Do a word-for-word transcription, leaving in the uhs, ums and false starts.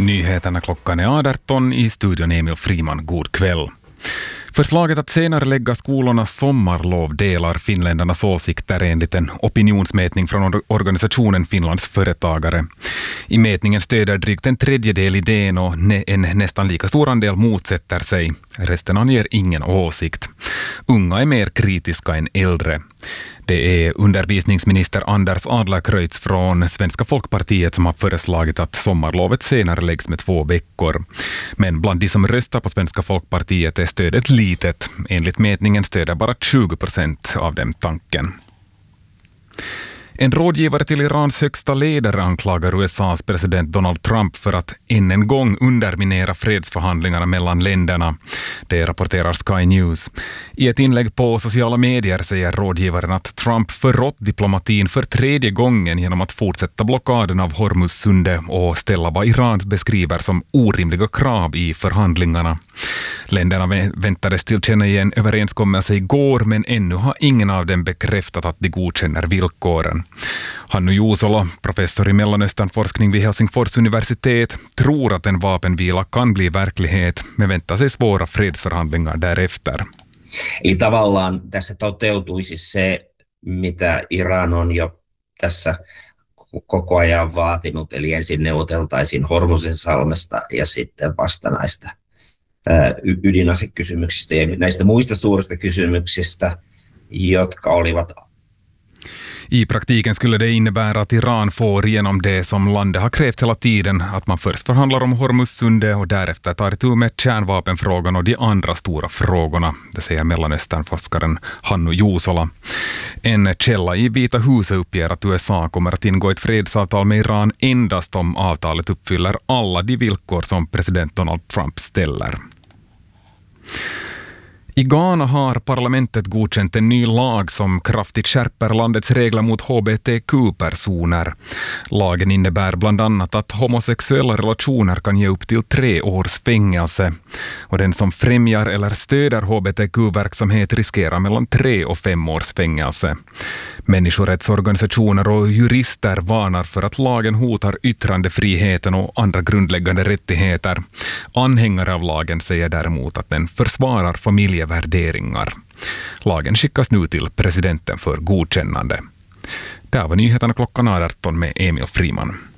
Nyheterna klockan är arton, i studion Emil Friman. God kväll. Förslaget att senare lägga skolornas sommarlov delar finländarnas åsikter enligt en opinionsmätning från organisationen Finlands företagare. I mätningen stöder drygt en tredjedel idén och en nästan lika stor andel motsätter sig. Resten anger ingen åsikt. Unga är mer kritiska än äldre. Det är undervisningsminister Anders Adlercreutz från Svenska folkpartiet som har föreslagit att sommarlovet senare läggs med två veckor. Men bland de som röstar på Svenska folkpartiet är stödet litet. Enligt mätningen stöder bara tjugo procent av dem tanken. En rådgivare till Irans högsta ledare anklagar U S A:s president Donald Trump för att än en gång underminera fredsförhandlingarna mellan länderna. Det rapporterar Sky News. I ett inlägg på sociala medier säger rådgivaren att Trump förrått diplomatin för tredje gången genom att fortsätta blockaden av Hormuzsundet och ställa vad Iran beskriver som orimliga krav i förhandlingarna. Länderna väntades tillkänna en överenskommelse igår, men ännu har ingen av dem bekräftat att de godkänner villkoren. Hannu Juusola, professor i Mellanösternforskning vid Helsingfors universitet, tror att en vapenvila kan bli verklighet, men väntar sig svåra fredsförhandlingar därefter. Eli tavallaan tässä toteutuisi se, mitä Iran on jo tässä koko ajan vaatinut, eli ensin neuvoteltaisiin Hormuzin salmesta ja sitten vasta näistä ydinasekysymyksistä ja näistä muista suurista kysymyksistä, jotka olivat. I praktiken skulle det innebära att Iran får igenom det som landet har krävt hela tiden, att man först förhandlar om Hormuzsundet och därefter tar itu med kärnvapenfrågan och de andra stora frågorna, det säger Mellanösternforskaren Hannu Juusola. En källa i Vita huset uppger att U S A kommer att ingå ett fredsavtal med Iran endast om avtalet uppfyller alla de villkor som president Donald Trump ställer. I Ghana har parlamentet godkänt en ny lag som kraftigt skärper landets regler mot H B T Q-personer. Lagen innebär bland annat att homosexuella relationer kan ge upp till tre års fängelse. Och den som främjar eller stöder H B T Q-verksamhet riskerar mellan tre och fem års fängelse. Människorättsorganisationer och jurister varnar för att lagen hotar yttrandefriheten och andra grundläggande rättigheter. Anhängare av lagen säger däremot att den försvarar familjevärderingar. Lagen skickas nu till presidenten för godkännande. Det var nyheterna klockan arton med Emil Friman.